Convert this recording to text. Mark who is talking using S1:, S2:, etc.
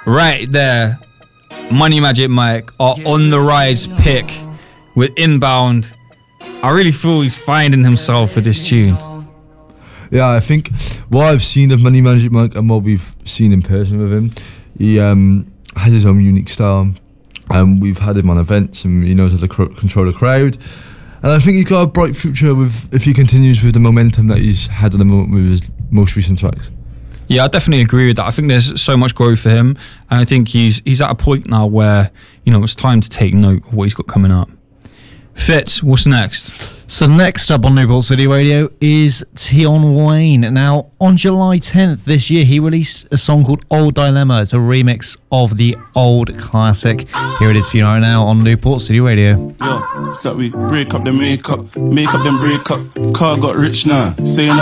S1: right there, Money Magic Mike, our on the rise pick with Inbound. I really feel he's finding himself with this tune.
S2: Yeah, I think what I've seen of Money Magic Mike and what we've seen in person with him, he has his own unique style. We've had him on events and he knows how to control the crowd. And I think he's got a bright future if he continues with the momentum that he's had at the moment with his most recent tracks.
S1: Yeah, I definitely agree with that. I think there's so much growth for him, and I think he's at a point now where, you know, it's time to take note of what he's got coming up. Fitz, what's next?
S3: So next up on Newport City Radio is Tion Wayne. Now, on July 10th this year, he released a song called Old Dilemma. It's a remix of the old classic. Here it is for you right now on Newport City Radio.
S4: Yo, it's like we break up, then make up, make up, then break up. Car got rich now, saying